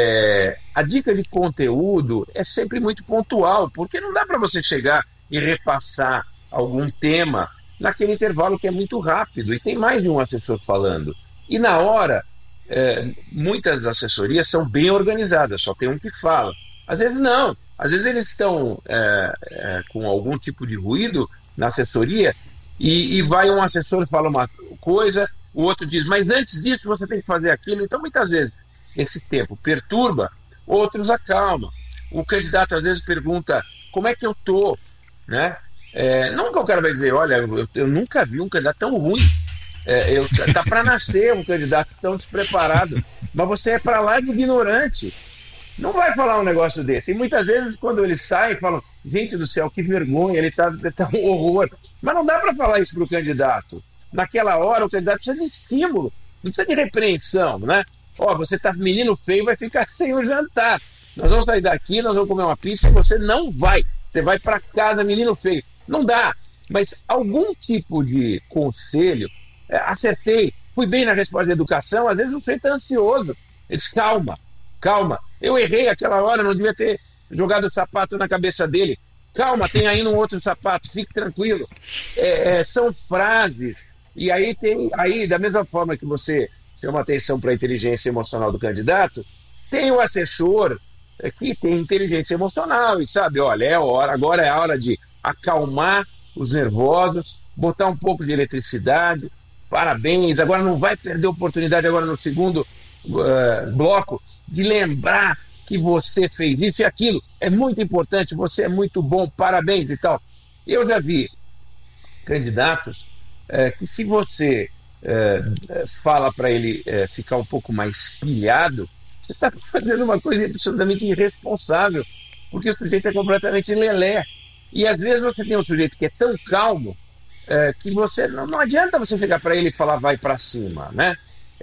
Speaker 6: É, a dica de conteúdo é sempre muito pontual, porque não dá para você chegar e repassar algum tema naquele intervalo que é muito rápido e tem mais de um assessor falando. E na hora, é, muitas assessorias são bem organizadas, só tem um que fala. Às vezes não, às vezes eles estão é, é, com algum tipo de ruído na assessoria e, e vai um assessor e fala uma coisa, o outro diz, mas antes disso você tem que fazer aquilo. Então muitas vezes esse tempo perturba, outros acalma. O candidato às vezes pergunta, como é que eu estou? Né? É, não que o cara vai dizer, olha, eu, eu nunca vi um candidato tão ruim. É, eu, tá para nascer um candidato tão despreparado, mas você é para lá de ignorante. Não vai falar um negócio desse. E muitas vezes, quando eles saem, falam, gente do céu, que vergonha, ele tá, tá um horror. Mas não dá para falar isso para o candidato. Naquela hora, o candidato precisa de estímulo, não precisa de repreensão, né? Ó, você tá menino feio, vai ficar sem o jantar. Nós vamos sair daqui, nós vamos comer uma pizza e você não vai. Você vai para casa, menino feio. Não dá. Mas algum tipo de conselho, é, acertei, fui bem na resposta da educação, às vezes o sujeito é ansioso. Ele diz, calma, calma. Eu errei aquela hora, não devia ter jogado o sapato na cabeça dele. Calma, tem aí um outro sapato, fique tranquilo. É, é, são frases. E aí tem, aí, da mesma forma que você chama atenção para a inteligência emocional do candidato, tem o assessor que tem inteligência emocional e sabe, olha, é hora, agora é a hora de acalmar os nervosos, botar um pouco de eletricidade, parabéns, agora não vai perder a oportunidade agora no segundo uh, bloco de lembrar que você fez isso e aquilo, é muito importante, você é muito bom, parabéns e tal. Eu já vi candidatos uh, que se você uh, fala para ele uh, ficar um pouco mais pilhado, você está fazendo uma coisa absolutamente irresponsável, porque o sujeito é completamente lelé. E às vezes você tem um sujeito que é tão calmo é, que você não, não adianta você chegar para ele e falar vai para cima, né?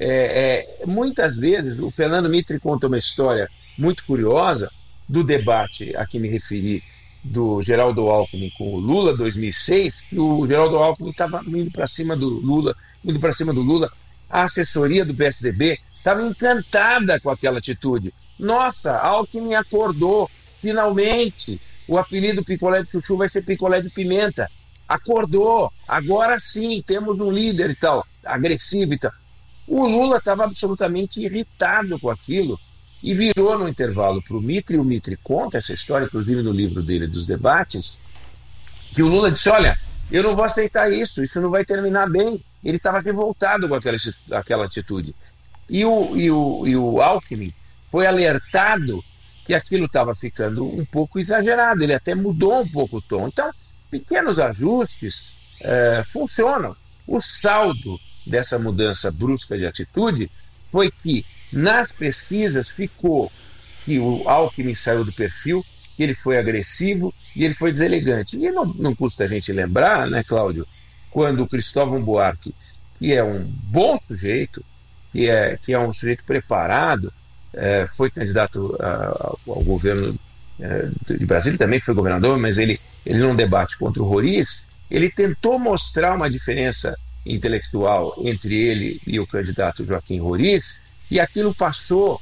Speaker 6: É, é, muitas vezes, o Fernando Mitre conta uma história muito curiosa do debate a que me referi do Geraldo Alckmin com o Lula dois mil e seis, que o Geraldo Alckmin estava indo para cima do Lula, indo para cima do Lula, a assessoria do P S D B estava encantada com aquela atitude. Nossa, Alckmin acordou, finalmente. O apelido picolé de chuchu vai ser picolé de pimenta. Acordou, agora sim, temos um líder e tal, agressivo e tal. O Lula estava absolutamente irritado com aquilo e virou no intervalo para o Mitre, e o Mitre conta essa história, inclusive no livro dele dos debates, que o Lula disse, olha, eu não vou aceitar isso, isso não vai terminar bem. Ele estava revoltado com aquela, aquela atitude. E o, e, o, e o Alckmin foi alertado que aquilo estava ficando um pouco exagerado, ele até mudou um pouco o tom. Então, pequenos ajustes eh, funcionam. O saldo dessa mudança brusca de atitude foi que, nas pesquisas, ficou que o Alckmin saiu do perfil, que ele foi agressivo e ele foi deselegante. E não, não custa a gente lembrar, né, Cláudio, quando o Cristóvão Buarque, que é um bom sujeito, que é, que é um sujeito preparado, é, foi candidato a, ao governo é, de Brasília, também foi governador, mas ele, ele num debate contra o Roriz, ele tentou mostrar uma diferença intelectual entre ele e o candidato Joaquim Roriz, e aquilo passou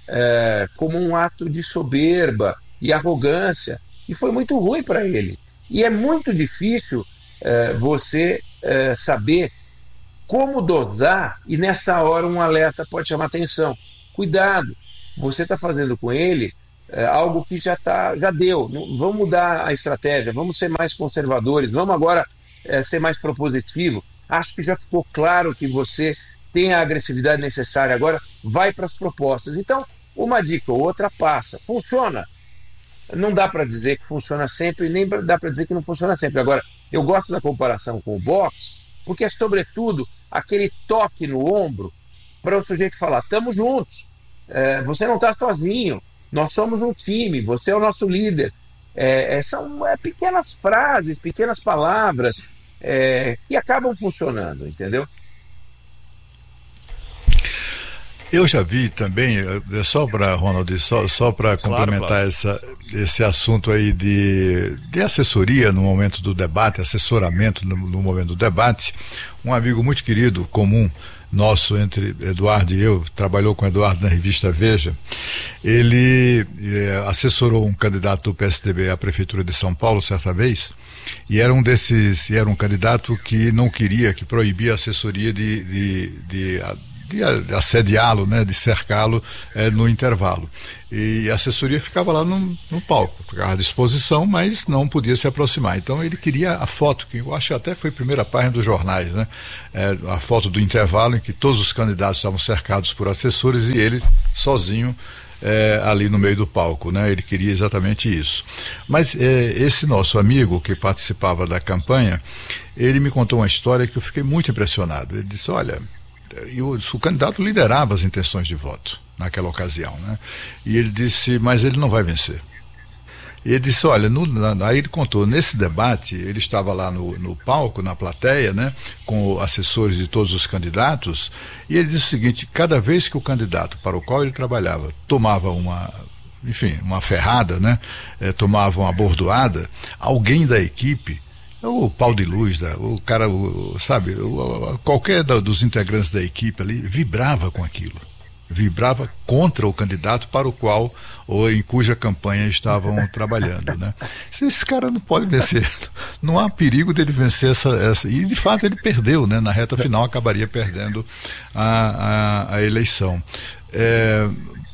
Speaker 6: é, como um ato de soberba e arrogância, e foi muito ruim para ele. E é muito difícil é, você é, saber como dosar, e nessa hora um alerta pode chamar atenção. Cuidado, você está fazendo com ele é, algo que já, tá, já deu. Não, vamos mudar a estratégia, vamos ser mais conservadores, vamos agora é, ser mais propositivo. Acho que já ficou claro que você tem a agressividade necessária, agora vai para as propostas. Então, uma dica ou outra passa. Funciona? Não dá para dizer que funciona sempre, nem dá para dizer que não funciona sempre. Agora, eu gosto da comparação com o boxe, porque é, sobretudo, aquele toque no ombro para o sujeito falar, estamos juntos, é, você não está sozinho, nós somos um time, você é o nosso líder. É, é, são é, pequenas frases, pequenas palavras é, que acabam funcionando, entendeu?
Speaker 2: Eu já vi também, só para, Ronald, só, só para
Speaker 1: Claro,
Speaker 2: complementar
Speaker 1: claro.
Speaker 2: essa, esse assunto aí de, de assessoria no momento do debate, assessoramento no, no momento do debate, um amigo muito querido, comum, nosso, entre Eduardo e eu, trabalhou com Eduardo na revista Veja, ele eh, assessorou um candidato do P S D B à Prefeitura de São Paulo, certa vez, e era um desses, era um candidato que não queria, que proibia a assessoria de, de, de, de, de assediá-lo, né, de cercá-lo eh, no intervalo. E a assessoria ficava lá no, no palco, ficava à disposição, mas não podia se aproximar. Então ele queria a foto, que eu acho que até foi a primeira página dos jornais, né? É, a foto do intervalo em que todos os candidatos estavam cercados por assessores e ele sozinho é, ali no meio do palco, né? Ele queria exatamente isso. Mas é, esse nosso amigo que participava da campanha, ele me contou uma história que eu fiquei muito impressionado. Ele disse, olha, e o, o candidato liderava as intenções de voto naquela ocasião, né? E ele disse, mas ele não vai vencer. E ele disse, olha, no, na, aí ele contou, nesse debate, ele estava lá no, no palco, na plateia, né, com assessores de todos os candidatos, e ele disse o seguinte, cada vez que o candidato para o qual ele trabalhava tomava uma, enfim, uma ferrada, né, eh, tomava uma bordoada, alguém da equipe, o pau de luz, da, o cara, o, sabe, o, qualquer da, dos integrantes da equipe ali vibrava com aquilo. Vibrava contra o candidato para o qual ou em cuja campanha estavam trabalhando, né? Esse cara não pode vencer, não há perigo dele vencer essa, essa e de fato ele perdeu, né? Na reta final acabaria perdendo a, a, a eleição. É,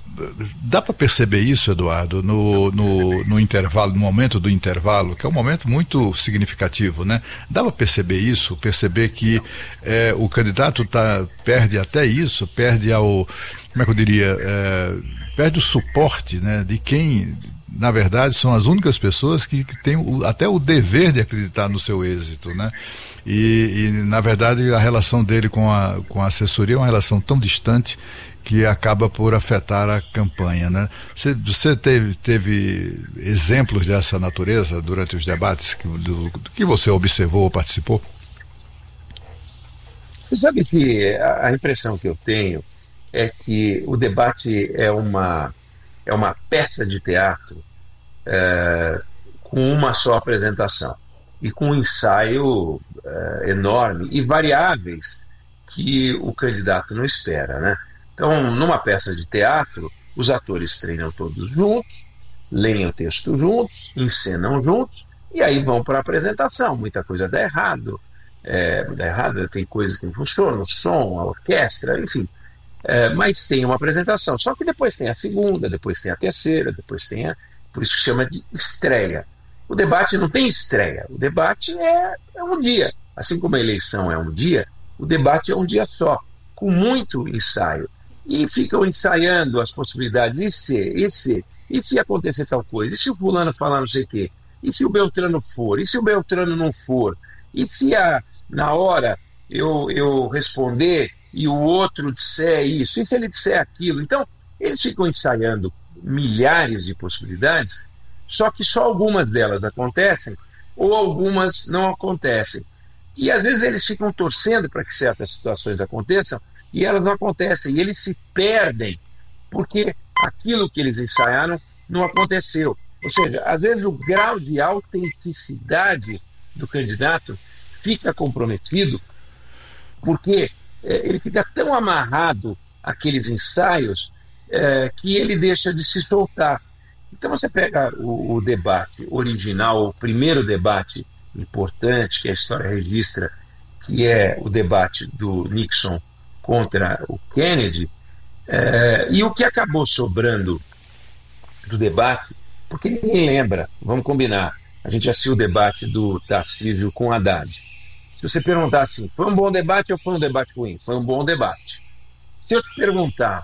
Speaker 2: dá para perceber isso, Eduardo, no, no, no intervalo, no momento do intervalo, que é um momento muito significativo, né? Dá para perceber isso, perceber que é, o candidato tá, perde até isso, perde ao, como é que eu diria, é, perde o suporte, né, de quem, na verdade, são as únicas pessoas que, que têm o, até o dever de acreditar no seu êxito, né? E, e na verdade, a relação dele com a, com a assessoria é uma relação tão distante que acaba por afetar a campanha, né? Você, você teve, teve exemplos dessa natureza durante os debates que, do, do que você observou ou participou?
Speaker 6: Você sabe que a, a impressão que eu tenho é que o debate é uma, é uma peça de teatro é, com uma só apresentação e com um ensaio é, enorme e variáveis que o candidato não espera, né? Então, numa peça de teatro, os atores treinam todos juntos, leem o texto juntos, encenam juntos, e aí vão para a apresentação. Muita coisa dá errado, é, dá errado, tem coisas que não funcionam, o som, a orquestra, enfim. É, mas tem uma apresentação. Só que depois tem a segunda, depois tem a terceira, depois tem a... Por isso que chama de estreia. O debate não tem estreia, o debate é, é um dia. Assim como a eleição é um dia, o debate é um dia só, com muito ensaio. E ficam ensaiando as possibilidades, e se, e se, e se acontecer tal coisa, e se o fulano falar não sei o quê, e se o Beltrano for, e se o Beltrano não for, e se a, na hora eu, eu responder e o outro disser isso, e se ele disser aquilo. Então, eles ficam ensaiando milhares de possibilidades, só que só algumas delas acontecem, ou algumas não acontecem. E às vezes eles ficam torcendo para que certas situações aconteçam, e elas não acontecem, e eles se perdem, porque aquilo que eles ensaiaram não aconteceu. Ou seja, às vezes o grau de autenticidade do candidato fica comprometido, porque é, ele fica tão amarrado àqueles ensaios é, que ele deixa de se soltar. Então você pega o, o debate original, o primeiro debate importante que a história registra, que é o debate do Nixon contra o Kennedy, é, e o que acabou sobrando do debate, porque ninguém lembra, vamos combinar, a gente assistiu o debate do Tarcísio com Haddad. Se você perguntar assim, foi um bom debate ou foi um debate ruim? Foi um bom debate. Se eu te perguntar,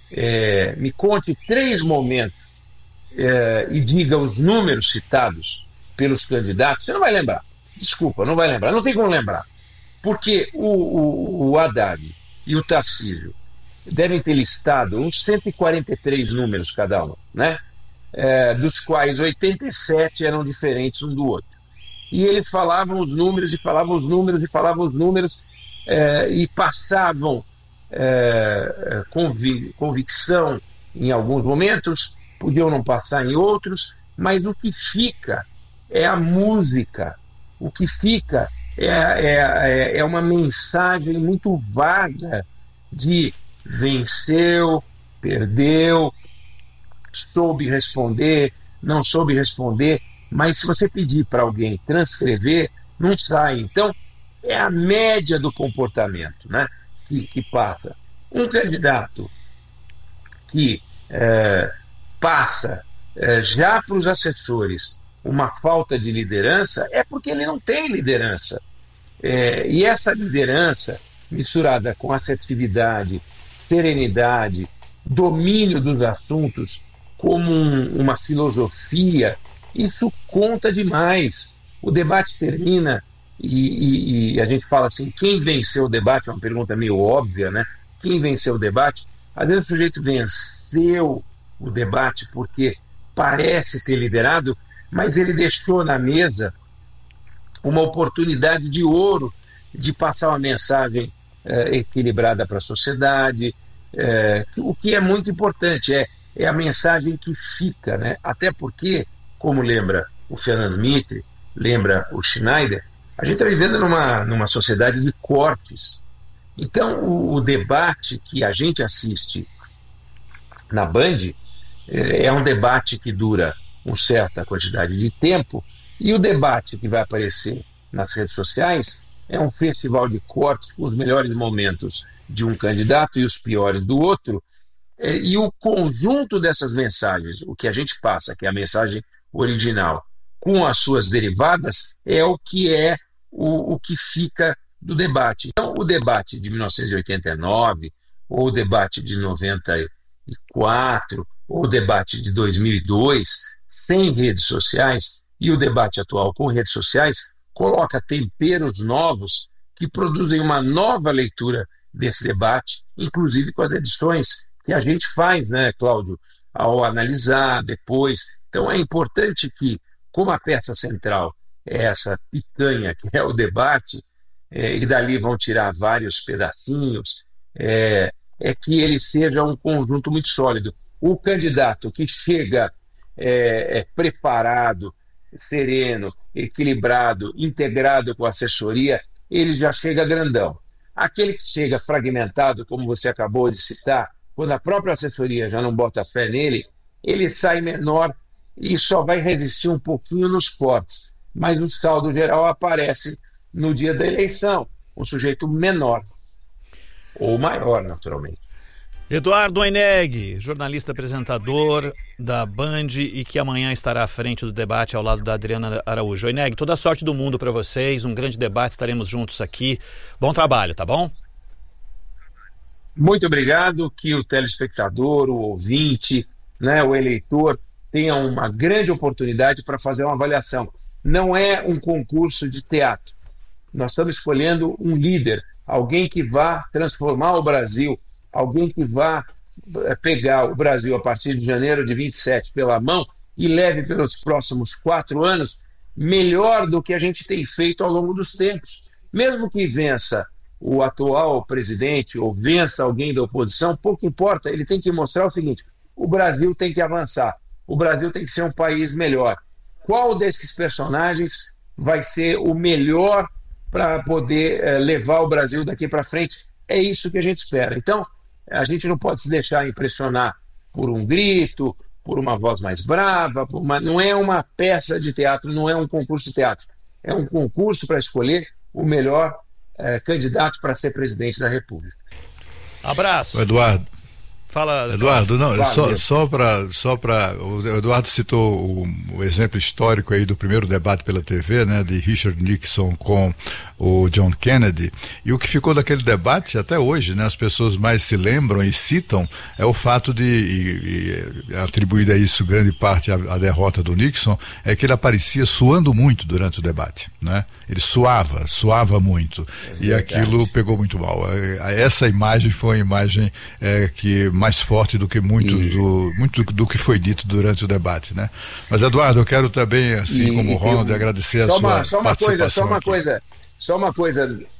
Speaker 6: é, me conte três momentos é, e diga os números citados pelos candidatos, você não vai lembrar. Desculpa, não vai lembrar, não tem como lembrar. Porque o, o, o Haddad e o Tarcísio devem ter listado uns cento e quarenta e três números cada um, né? É, dos quais oitenta e sete eram diferentes um do outro. E eles falavam os números, e falavam os números, e falavam os números, é, e passavam é, convic- convicção em alguns momentos, podiam não passar em outros, mas o que fica é a música, o que fica é, é, é uma mensagem muito vaga de venceu, perdeu, soube responder, não soube responder, mas se você pedir para alguém transcrever, não sai. Então, é a média do comportamento, né, que, que passa. Um candidato que é, passa é, já para os assessores uma falta de liderança, é porque ele não tem liderança. É, e essa liderança, misturada com assertividade, serenidade, domínio dos assuntos como um, uma filosofia, isso conta demais. O debate termina e, e, e a gente fala assim, quem venceu o debate? É uma pergunta meio óbvia, né? Quem venceu o debate? Às vezes o sujeito venceu o debate porque parece ter liderado, mas ele deixou na mesa uma oportunidade de ouro de passar uma mensagem eh, equilibrada para a sociedade, eh, o que é muito importante, é, é a mensagem que fica, né? Até porque, como lembra o Fernando Mitre, lembra o Schneider, a gente está vivendo numa, numa sociedade de cortes. Então, o, o debate que a gente assiste na Band eh, é um debate que dura uma certa quantidade de tempo, e o debate que vai aparecer nas redes sociais é um festival de cortes com os melhores momentos de um candidato e os piores do outro, e o conjunto dessas mensagens, o que a gente passa, que é a mensagem original, com as suas derivadas, é o que é o, o que fica do debate. Então, o debate de mil novecentos e oitenta e nove, ou o debate de noventa e quatro, ou o debate de dois mil e dois, sem redes sociais, e o debate atual com redes sociais, coloca temperos novos que produzem uma nova leitura desse debate, inclusive com as edições que a gente faz, né, Cláudio, ao analisar depois. Então é importante que, como a peça central é essa picanha que é o debate, é, e dali vão tirar vários pedacinhos, é, é que ele seja um conjunto muito sólido. O candidato que chega é, é, preparado, sereno, equilibrado, integrado com a assessoria, ele já chega grandão. Aquele que chega fragmentado, como você acabou de citar, quando a própria assessoria já não bota fé nele, ele sai menor e só vai resistir um pouquinho nos cortes. Mas o saldo geral aparece no dia da eleição, um sujeito menor, ou maior, naturalmente.
Speaker 1: Eduardo Oineg, jornalista apresentador da Band e que amanhã estará à frente do debate ao lado da Adriana Araújo. Oineg, toda a sorte do mundo para vocês, um grande debate, estaremos juntos aqui. Bom trabalho, tá bom?
Speaker 6: Muito obrigado, que o telespectador, o ouvinte, né, o eleitor tenha uma grande oportunidade para fazer uma avaliação. Não é um concurso de teatro. Nós estamos escolhendo um líder, alguém que vá transformar o Brasil, alguém que vá pegar o Brasil a partir de janeiro de vinte e sete pela mão e leve pelos próximos quatro anos melhor do que a gente tem feito ao longo dos tempos. Mesmo que vença o atual presidente ou vença alguém da oposição, pouco importa, ele tem que mostrar o seguinte: o Brasil tem que avançar, o Brasil tem que ser um país melhor. Qual desses personagens vai ser o melhor para poder eh, levar o Brasil daqui para frente? É isso que a gente espera. Então, a gente não pode se deixar impressionar por um grito, por uma voz mais brava, por uma... não é uma peça de teatro, não é um concurso de teatro. É um concurso para escolher o melhor eh, candidato para ser presidente da República.
Speaker 1: Abraço.
Speaker 2: Eduardo.
Speaker 1: Fala,
Speaker 2: Eduardo, não,
Speaker 6: Fala,
Speaker 2: só, só para, só para, o Eduardo citou o, o exemplo histórico aí do primeiro debate pela T V, né, de Richard Nixon com o John Kennedy, e o que ficou daquele debate até hoje, né, as pessoas mais se lembram e citam, é o fato de, e, e, atribuída a isso grande parte à derrota do Nixon, é que ele aparecia suando muito durante o debate, né, ele suava, suava muito, é e aquilo pegou muito mal. Essa imagem foi uma imagem é, que mais forte do que muito, e... do, muito do que foi dito durante o debate, né? Mas, Eduardo, eu quero também, assim e, como o Ronald, eu... agradecer a
Speaker 6: só
Speaker 2: sua
Speaker 6: uma, só uma
Speaker 2: participação
Speaker 6: coisa, só uma
Speaker 2: aqui.
Speaker 6: coisa, só uma coisa,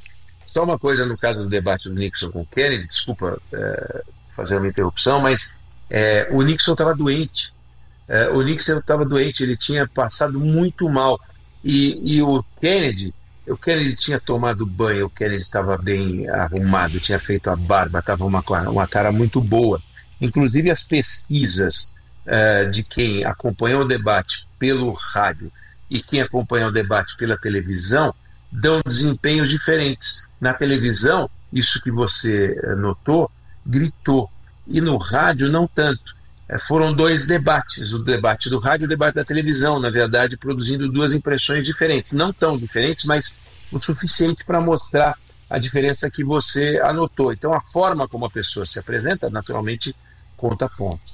Speaker 6: Só uma coisa no caso do debate do Nixon com Kennedy, desculpa é, fazer uma interrupção, mas é, o Nixon estava doente. É, o Nixon estava doente, ele tinha passado muito mal. E, e o Kennedy, o Kennedy tinha tomado banho, o Kennedy estava bem arrumado, tinha feito a barba, estava uma, uma cara muito boa. Inclusive as pesquisas é, de quem acompanhou o debate pelo rádio e quem acompanhou o debate pela televisão dão desempenhos diferentes. Na televisão, isso que você notou, gritou. E no rádio, não tanto. É, foram dois debates, o debate do rádio e o debate da televisão, na verdade, produzindo duas impressões diferentes. Não tão diferentes, mas o suficiente para mostrar a diferença que você anotou. Então, a forma como a pessoa se apresenta, naturalmente, conta pontos.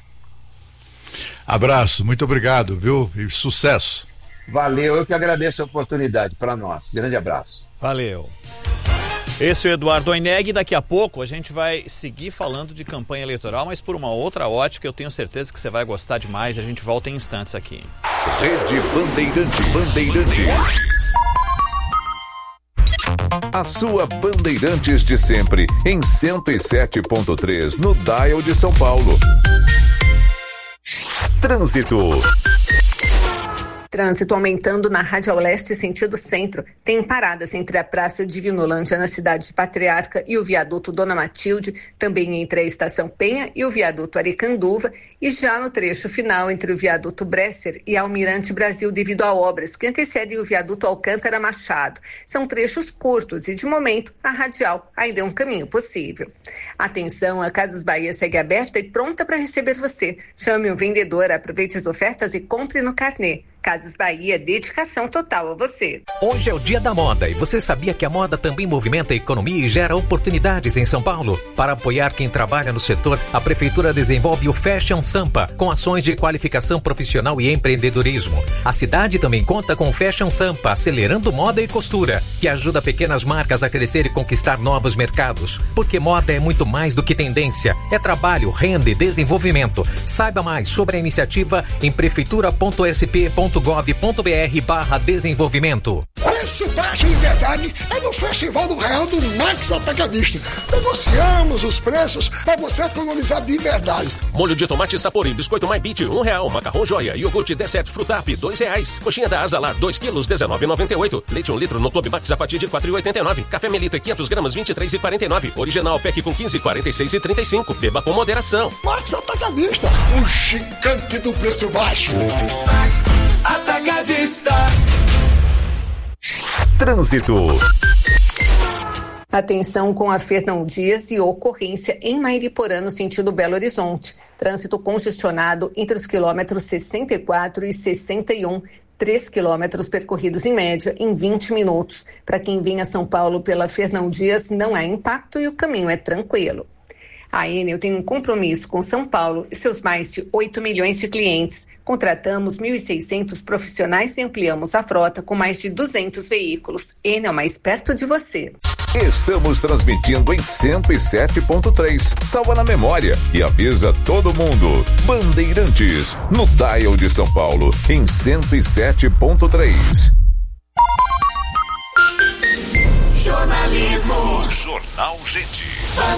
Speaker 2: Abraço, muito obrigado, viu? E sucesso.
Speaker 6: Valeu, eu que agradeço a oportunidade para nós. Grande abraço.
Speaker 1: Valeu. Esse é o Eduardo Oineg. Daqui a pouco a gente vai seguir falando de campanha eleitoral, mas por uma outra ótica. Eu tenho certeza que você vai gostar demais. A gente volta em instantes aqui.
Speaker 5: Rede Bandeirantes. Bandeirantes. A sua Bandeirantes de sempre, em cento e sete ponto três, no Dial de São Paulo. Trânsito.
Speaker 7: Trânsito aumentando na Radial Leste sentido centro. Tem paradas entre a Praça de Vinolândia na cidade de Patriarca e o viaduto Dona Matilde, também entre a Estação Penha e o viaduto Aricanduva, e já no trecho final entre o viaduto Bresser e Almirante Brasil devido a obras que antecedem o viaduto Alcântara Machado. São trechos curtos e, de momento, a Radial ainda é um caminho possível. Atenção, a Casas Bahia segue aberta e pronta para receber você. Chame o vendedor, aproveite as ofertas e compre no carnê. Casas Bahia, dedicação total a você.
Speaker 8: Hoje é o dia da moda e você sabia que a moda também movimenta a economia e gera oportunidades em São Paulo? Para apoiar quem trabalha no setor, a Prefeitura desenvolve o Fashion Sampa, com ações de qualificação profissional e empreendedorismo. A cidade também conta com o Fashion Sampa, acelerando moda e costura, que ajuda pequenas marcas a crescer e conquistar novos mercados. Porque moda é muito mais do que tendência, é trabalho, renda e desenvolvimento. Saiba mais sobre a iniciativa em prefeitura ponto s p ponto gov ponto b r barra desenvolvimento.
Speaker 9: Preço baixo de verdade é no Festival do Real do Max Atacadista. Negociamos os preços para você economizar de verdade.
Speaker 10: Molho de tomate Sapori, biscoito MyBeat, um real. Macarrão Joia, iogurte Desset Frutap, dois reais. Coxinha da Asa Lar, dois quilos, dezenove e noventa e oito. Leite um litro no Clube Max a partir de quatro e oitenta e nove. Café Melita, quinhentas gramas, vinte e três e quarenta e nove. Original Pack com quinze, quarenta e seis e trinta e cinco. Beba com moderação.
Speaker 9: Max Atacadista, o gigante do preço baixo.
Speaker 5: Max Atacadista. Trânsito.
Speaker 7: Atenção com a Fernão Dias e ocorrência em Mairiporã, no sentido Belo Horizonte. Trânsito congestionado entre os quilômetros sessenta e quatro e sessenta e um. três quilômetros percorridos em média em vinte minutos. Para quem vem a São Paulo pela Fernão Dias, não há impacto e o caminho é tranquilo. A Enel tem um compromisso com São Paulo e seus mais de oito milhões de clientes. Contratamos mil e seiscentos profissionais e ampliamos a frota com mais de duzentos veículos. Enel, mais perto de você.
Speaker 5: Estamos transmitindo em cento e sete ponto três. Salva na memória e avisa todo mundo. Bandeirantes, no Dial de São Paulo, em cento e sete ponto três.
Speaker 11: Jornalismo.
Speaker 5: Jornal Gente.